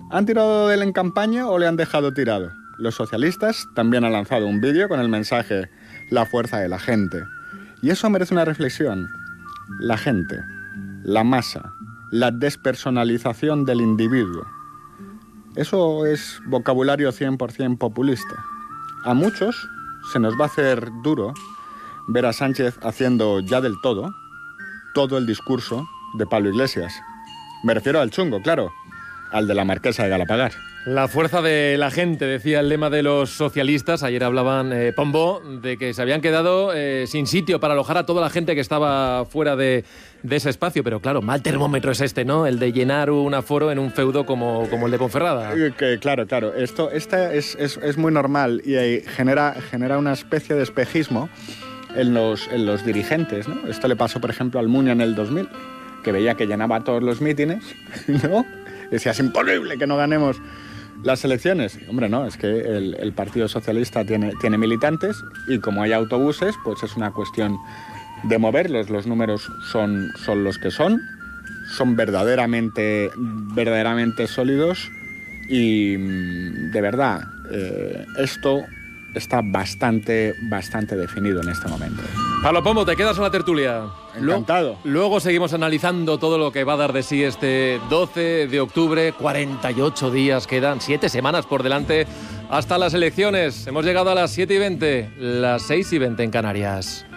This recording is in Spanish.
¿Han tirado de él en campaña o le han dejado tirado? Los socialistas también han lanzado un vídeo con el mensaje «La fuerza de la gente». Y eso merece una reflexión. La gente, la masa, la despersonalización del individuo. Eso es vocabulario 100% populista. A muchos se nos va a hacer duro ver a Sánchez haciendo ya del todo el discurso de Pablo Iglesias. Me refiero al chungo, claro, al de la marquesa de Galapagar. La fuerza de la gente, decía el lema de los socialistas. Ayer hablaban, Pombó, de que se habían quedado sin sitio para alojar a toda la gente que estaba fuera de ese espacio. Pero claro, mal termómetro es este, ¿no? El de llenar un aforo en un feudo como el de Ponferrada. Claro. Esto es muy normal y genera una especie de espejismo en los dirigentes, ¿no? Esto le pasó, por ejemplo, al Muña en el 2000, que veía que llenaba todos los mítines, ¿no? Decía, es imposible que no ganemos las elecciones. Hombre, no, es que el Partido Socialista tiene militantes y como hay autobuses, pues es una cuestión de moverlos. Los números son los que son verdaderamente sólidos y de verdad, esto está bastante definido en este momento. Pablo Pombo, te quedas en la tertulia. Encantado. Luego seguimos analizando todo lo que va a dar de sí este 12 de octubre. 48 días quedan, 7 semanas por delante hasta las elecciones. Hemos llegado a las 7:20, las 6:20 en Canarias.